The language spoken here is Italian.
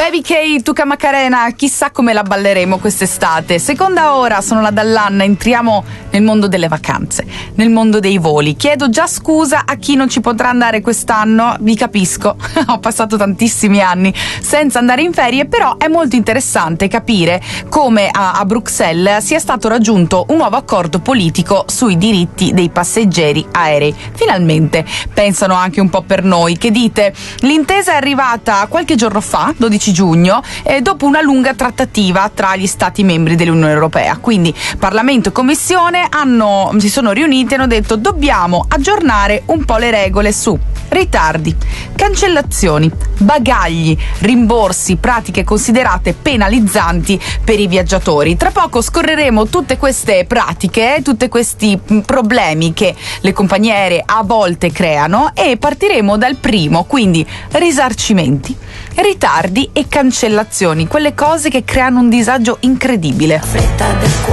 Baby K, Tuca Macarena, chissà come la balleremo quest'estate. Seconda ora, sono la Dallanna, entriamo nel mondo delle vacanze, nel mondo dei voli. Chiedo già scusa a chi non ci potrà andare quest'anno, vi capisco, ho passato tantissimi anni senza andare in ferie, però è molto interessante capire come a Bruxelles sia stato raggiunto un nuovo accordo politico sui diritti dei passeggeri aerei. Finalmente, pensano anche un po' per noi. Che dite? L'intesa è arrivata qualche giorno fa, 12 giugno, dopo una lunga trattativa tra gli Stati membri dell'Unione Europea. Quindi Parlamento e Commissione si sono riuniti e hanno detto: dobbiamo aggiornare un po' le regole su ritardi, cancellazioni, bagagli, rimborsi, pratiche considerate penalizzanti per i viaggiatori. Tra poco scorreremo tutte queste pratiche, tutti questi problemi che le compagnie aeree a volte creano e partiremo dal primo, quindi risarcimenti, ritardi e cancellazioni, quelle cose che creano un disagio incredibile. La fretta del cuore